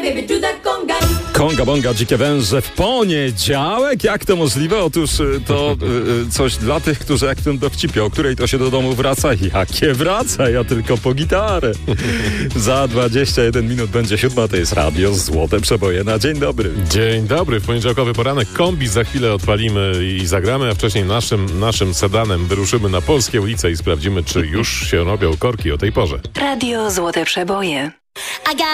Konga bonga, dzikie węże w poniedziałek? Jak to możliwe? Otóż to coś dla tych, którzy jak ten dowcipie, o której to się do domu wraca. Jakie wraca? Ja tylko po gitarę. Za 21 minut będzie 7, to jest radio Złote Przeboje na dzień dobry. Dzień dobry, w poniedziałkowy poranek kombi za chwilę odpalimy i zagramy, a wcześniej naszym sedanem wyruszymy na polskie ulice i sprawdzimy, czy już się robią korki o tej porze. Radio Złote Przeboje.